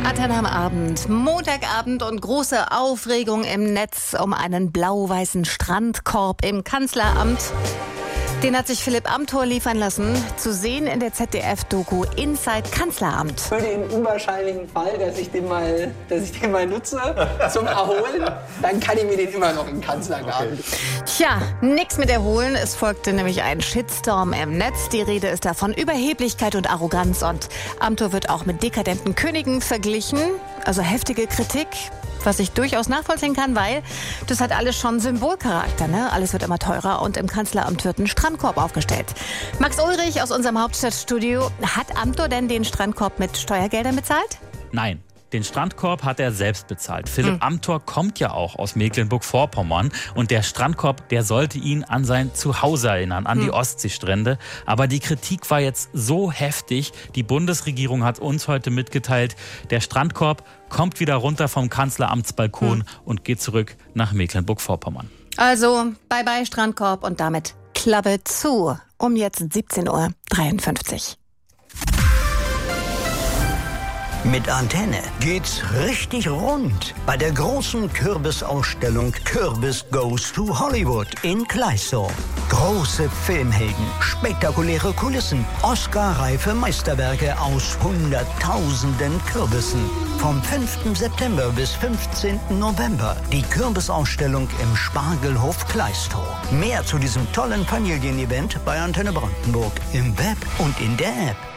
Antenne am Abend, Montagabend und große Aufregung im Netz um einen blau-weißen Strandkorb im Kanzleramt. Den hat sich Philipp Amthor liefern lassen, zu sehen in der ZDF-Doku Inside Kanzleramt. Für den unwahrscheinlichen Fall, dass ich den mal nutze zum Erholen, dann kann ich mir den immer noch im Kanzlergarten. Tja, nix mit Erholen. Es folgte nämlich ein Shitstorm im Netz. Die Rede ist da von Überheblichkeit und Arroganz. Und Amthor wird auch mit dekadenten Königen verglichen. Also heftige Kritik, was ich durchaus nachvollziehen kann, weil das hat alles schon Symbolcharakter, ne? Alles wird immer teurer und im Kanzleramt wird ein Strandkorb aufgestellt. Max Ulrich aus unserem Hauptstadtstudio. Hat Amthor denn den Strandkorb mit Steuergeldern bezahlt? Nein. Den Strandkorb hat er selbst bezahlt. Philipp Amthor kommt ja auch aus Mecklenburg-Vorpommern und der Strandkorb, der sollte ihn an sein Zuhause erinnern, an die Ostseestrände. Aber die Kritik war jetzt so heftig, die Bundesregierung hat uns heute mitgeteilt, der Strandkorb kommt wieder runter vom Kanzleramtsbalkon und geht zurück nach Mecklenburg-Vorpommern. Also, bye-bye Strandkorb und damit Klappe zu. Um jetzt 17:53 Uhr. Mit Antenne geht's richtig rund bei der großen Kürbisausstellung Kürbis Goes to Hollywood in Gleisow. Große Filmhelden, spektakuläre Kulissen, Oscar-reife Meisterwerke aus Hunderttausenden Kürbissen. Vom 5. September bis 15. November die Kürbisausstellung im Spargelhof Gleistow. Mehr zu diesem tollen Familienevent bei Antenne Brandenburg im Web und in der App.